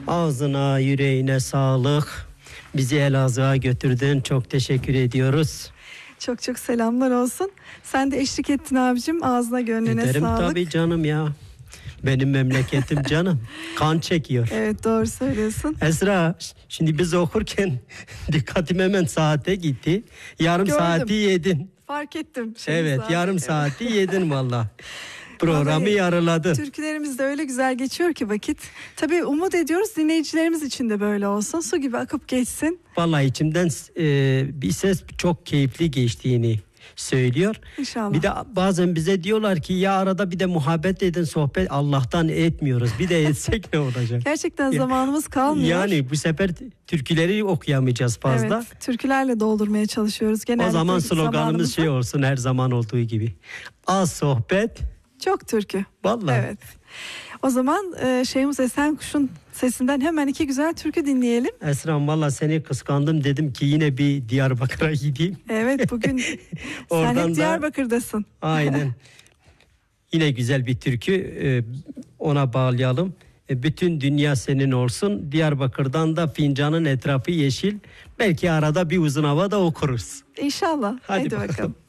Ağzına, yüreğine sağlık. Bizi Elazığ'a götürdün. Çok teşekkür ediyoruz. Çok çok selamlar olsun. Sen de eşlik ettin abicim. Ağzına gönlüne Ederim sağlık. tabii canım ya. Benim memleketim canım. Kan çekiyor. Evet, doğru söylüyorsun. Esra, şimdi biz okurken dikkatim hemen saate gitti. Yarım Gördüm. saati yedin. Fark ettim. Evet, abi. yarım saati yedin valla. Programı Vallahi yarıladın. Türkülerimiz de öyle güzel geçiyor ki vakit. Tabii umut ediyoruz dinleyicilerimiz için de böyle olsun. Su gibi akıp geçsin. Vallahi içimden bir ses çok keyifli geçtiğini söylüyor. İnşallah. Bir de bazen bize diyorlar ki ya arada bir de muhabbet edin, sohbet. Allah'tan etmiyoruz. Bir de etsek ne olacak? Gerçekten Ya, zamanımız kalmıyor. Yani bu sefer türküleri okuyamayacağız fazla. Evet, türkülerle doldurmaya çalışıyoruz. Genellikle O zaman sloganımız zamanımızı. şey olsun, her zaman olduğu gibi. Az sohbet. Çok türkü. Vallahi. Evet. O zaman Şeyhmus Esenkuş'un sesinden hemen iki güzel türkü dinleyelim. Esra'm valla seni kıskandım, dedim ki yine bir Diyarbakır'a gideyim. Evet, bugün sen Oradan hep da- Diyarbakır'dasın. Aynen. Yine güzel bir türkü, ona bağlayalım. Bütün dünya senin olsun. Diyarbakır'dan da fincanın etrafı yeşil. Belki arada bir uzun hava da okuruz. İnşallah. Hadi Haydi bakalım. bakalım.